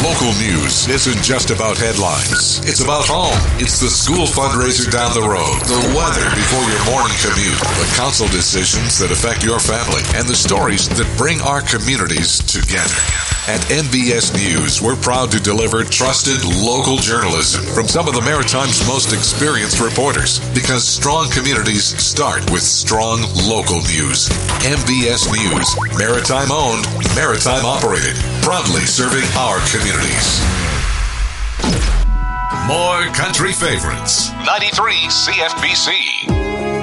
Local news isn't just about headlines. It's about home. It's the school fundraiser down the road, the weather before your morning commute, the council decisions that affect your family, and the stories that bring our communities together. At MBS News, we're proud to deliver trusted local journalism from some of the Maritime's most experienced reporters, because strong communities start with strong local news. MBS News, Maritime owned, Maritime operated, proudly serving our communities. More country favorites. 93 CFBC.